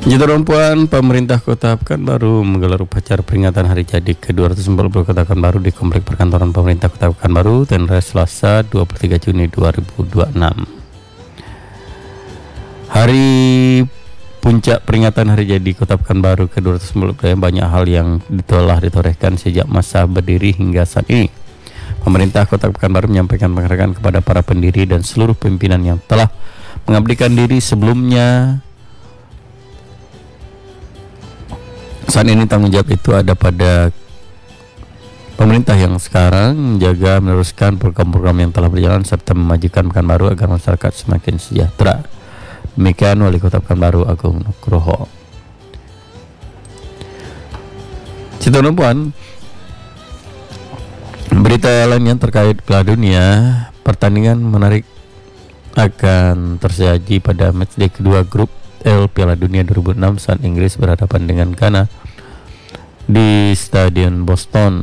Perempuan, pemerintah Kota Pekanbaru menggelar upacara peringatan hari jadi ke-240 Kota Pekanbaru di Komplek Perkantoran Pemerintah Kota Pekanbaru, Tenra, Selasa 23 Juni 2026. Hari puncak peringatan hari jadi Kota Pekanbaru ke-240 banyak hal yang telah ditorehkan sejak masa berdiri hingga saat ini. Pemerintah Kota Pekanbaru menyampaikan penghargaan kepada para pendiri dan seluruh pimpinan yang telah mengabdikan diri sebelumnya. Saat ini tanggung jawab itu ada pada pemerintah yang sekarang menjaga meneruskan program-program yang telah berjalan serta memajukan Pekanbaru agar masyarakat semakin sejahtera. Demikian Wali Kota Pekanbaru Agung Nugroho. Puan, berita lain yang terkait Piala Dunia, pertandingan menarik akan tersaji pada matchday kedua grup L Piala Dunia 2006 saat Inggris berhadapan dengan Ghana di Stadion Boston.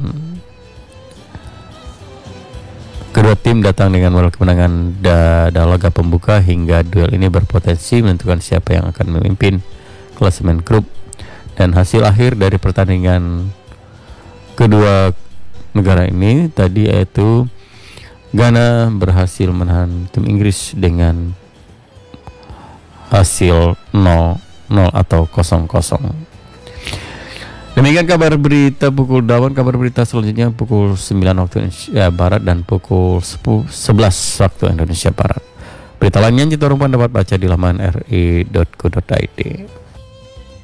Kedua tim datang dengan modal kemenangan dalam laga pembuka hingga duel ini berpotensi menentukan siapa yang akan memimpin klasemen grup, dan hasil akhir dari pertandingan kedua negara ini tadi yaitu Ghana berhasil menahan tim Inggris dengan hasil 0-0 atau 0-0. Demikian kabar berita pukul 8. Kabar berita selanjutnya pukul 9 waktu Indonesia Barat dan pukul 11 waktu Indonesia Barat. Berita lainnya Cita Rumpun dapat baca di laman ri.co.id.